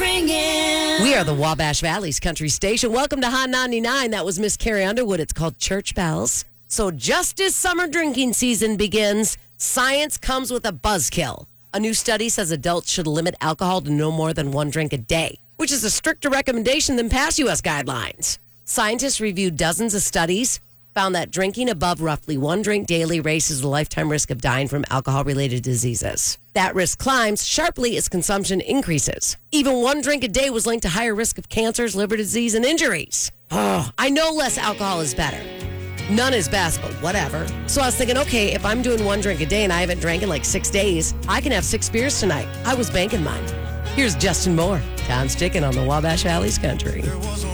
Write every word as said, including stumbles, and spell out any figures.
ringing. We are the Wabash Valley's country station. Welcome to Hot ninety-nine. That was Miss Carrie Underwood. It's called Church Bells. So just as summer drinking season begins, science comes with a buzzkill. A new study says adults should limit alcohol to no more than one drink a day, which is a stricter recommendation than past U S guidelines. Scientists reviewed dozens of studies, found that drinking above roughly one drink daily raises the lifetime risk of dying from alcohol-related diseases. That risk climbs sharply as consumption increases. Even one drink a day was linked to higher risk of cancers, liver disease, and injuries. Oh, I know less alcohol is better. None is best, but whatever. So I was thinking, okay, if I'm doing one drink a day and I haven't drank in like six days, I can have six beers tonight. I was banking mine. Here's Justin Moore. Tom's Chicken on the Wabash Valley's Country.